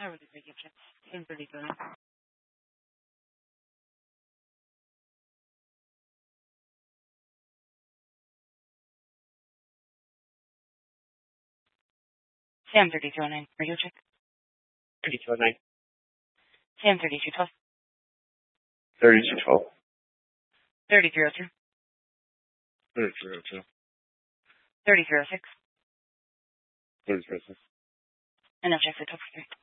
I really break your chest. Same 32. Sam 3209. Radio check. 3209. Sam 3212. 3212. 3302. 3302. 3306. 3306. And objective 3.